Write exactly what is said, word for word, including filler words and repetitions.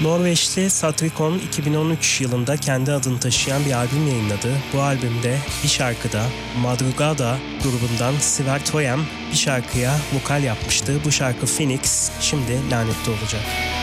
Norveçli Satricon iki bin on üç yılında kendi adını taşıyan bir albüm yayınladı. Bu albümde bir şarkıda Madrugada grubundan Sivert Høyem bir şarkıya vokal yapmıştı. Bu şarkı Phoenix, şimdi lanetli olacak.